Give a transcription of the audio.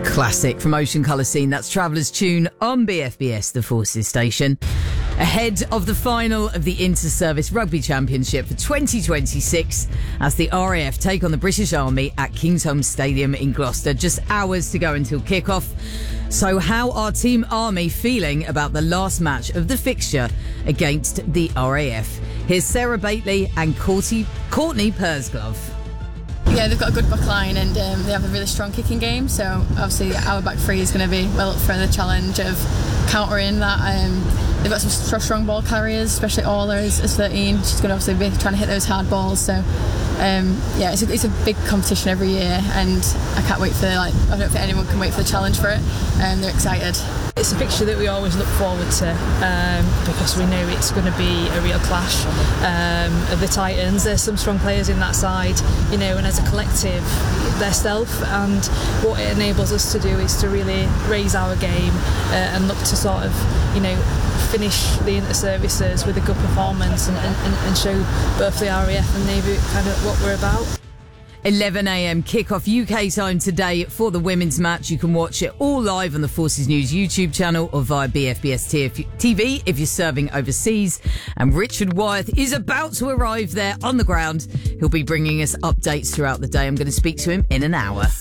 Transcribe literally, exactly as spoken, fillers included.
Classic from Ocean Colour Scene. That's Traveller's Tune on B F B S, the Forces station. Ahead of the final of the Inter-Service Rugby Championship for twenty twenty-six as the R A F take on the British Army at Kingsholm Stadium in Gloucester. Just hours to go until kick-off. So how are Team Army feeling about the last match of the fixture against the R A F? Here's Sarah Bately and Courtney, Courtney Pursglove. Yeah, they've got a good back line and um, they have a really strong kicking game, so obviously our back three is going to be well up for the challenge of countering that. Um, they've got some strong ball carriers, especially Orla is, is thirteen. She's going to obviously be trying to hit those hard balls, so um, yeah, it's a, it's a big competition every year and I can't wait for, like, I don't think anyone can wait for the challenge for it, and um, they're excited. It's a fixture that we always look forward to um, because we know it's going to be a real clash um, of the Titans. There's some strong players in that side, you know, and as a collective, they're stealth, and what it enables us to do is to really raise our game uh, and look to sort of, you know, finish the inter-services with a good performance and, and, and show both the R A F and Navy kind of what we're about. eleven a.m. kick-off U K time today for the women's match. You can watch it all live on the Forces News YouTube channel or via B F B S T V if you're serving overseas. And Richard Wyeth is about to arrive there on the ground. He'll be bringing us updates throughout the day. I'm going to speak to him in an hour.